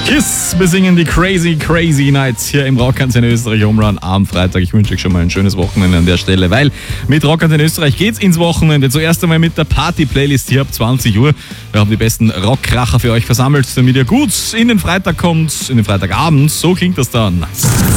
Kiss besingen die Crazy, Crazy Nights hier im Rockantenne Österreich Home Run am Freitag. Ich wünsche euch schon mal ein schönes Wochenende an der Stelle, weil mit Rockantenne Österreich geht's ins Wochenende. Zuerst einmal mit der Party-Playlist hier ab 20 Uhr. Wir haben die besten Rockkracher für euch versammelt, damit ihr gut in den Freitag kommt, in den Freitagabend. So klingt das dann.